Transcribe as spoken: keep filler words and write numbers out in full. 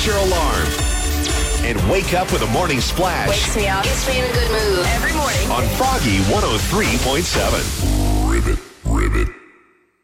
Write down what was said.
set your alarm. And wake up with a morning splash. Wakes me up. Gets me in a good mood. Every morning. On Froggy one oh three point seven. Ribbit.